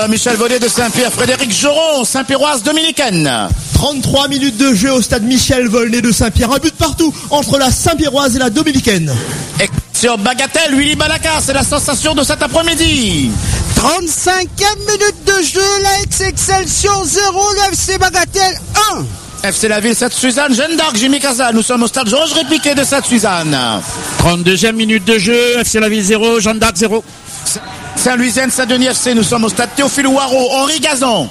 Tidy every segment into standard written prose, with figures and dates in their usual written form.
Michel Vollet de Saint-Pierre, Frédéric Joron, Saint-Péroise dominicaine. 33 minutes de jeu au stade Michel Vollet de Saint-Pierre. Un but partout entre la Saint-Péroise et la dominicaine. Et sur Bagatelle, Willy Balaka, c'est la sensation de cet après-midi. 35e minute de jeu, la ex-Excelsior 0, le FC Bagatelle 1. FC La Ville, Sainte-Suzanne, Jeanne d'Arc, Jimmy Casa. Nous sommes au stade Georges Répiquet de Sainte-Suzanne. 32e minute de jeu, FC La Ville 0, Jeanne d'Arc 0. Saint-Louisienne, Saint-Denis FC, nous sommes au stade Théophile Ouaro, Henri Gazon.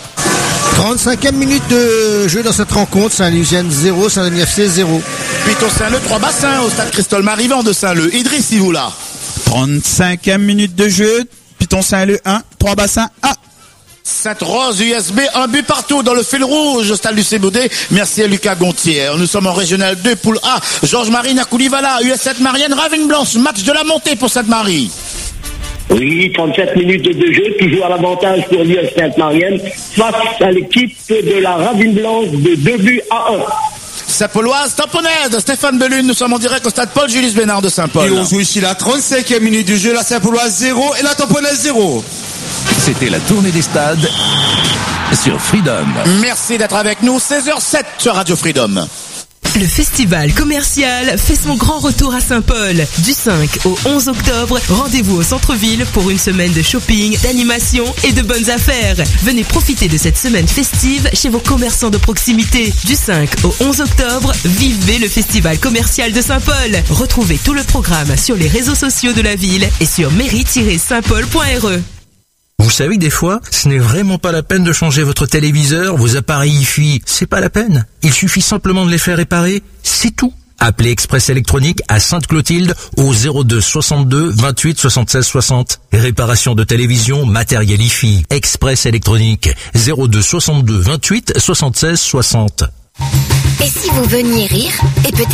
35e minute de jeu dans cette rencontre, Saint-Louisienne 0, Saint-Denis FC 0. Puito Saint-Leu, 3 bassins au stade Christol Marivant de Saint-Leu. Idriss Sivoula. 35e minute de jeu, Piton Saint-Leu 1, 3 bassins A. Sainte-Rose, USB, un but partout dans le fil rouge au stade Lucé Baudet. Merci à Lucas Gontière. Nous sommes en Régional 2, poule A. Georges Marine à Koulivala, US Sainte-Marienne, Ravine Blanche. Match de la montée pour Sainte-Marie. Oui, 37 minutes de jeu, toujours à l'avantage pour l'US Sainte-Marienne face à l'équipe de la Ravine Blanche de 2 buts à 1. Saint-Pauloise, Tamponade, Stéphane Bellune, nous sommes en direct au stade Paul Julius Bénard de Saint-Paul. Et on joue ici la 35e minute du jeu, la Saint-Pauloise 0 et la Tamponade 0. C'était la tournée des stades sur Freedom. Merci d'être avec nous, 16h07 sur Radio Freedom. Le festival commercial fait son grand retour à Saint-Paul. Du 5 au 11 octobre, rendez-vous au centre-ville pour une semaine de shopping, d'animation et de bonnes affaires. Venez profiter de cette semaine festive chez vos commerçants de proximité. Du 5 au 11 octobre, vivez le festival commercial de Saint-Paul. Retrouvez tout le programme sur les réseaux sociaux de la ville et sur mairie-saintpaul.re. Vous savez que des fois, ce n'est vraiment pas la peine de changer votre téléviseur, vos appareils Hi-Fi, c'est pas la peine. Il suffit simplement de les faire réparer, c'est tout. Appelez Express Électronique à Sainte-Clotilde au 02 62 28 76 60. Réparation de télévision, matériel Hi-Fi. Express Électronique 02 62 28 76 60. Et si vous veniez rire et peut-être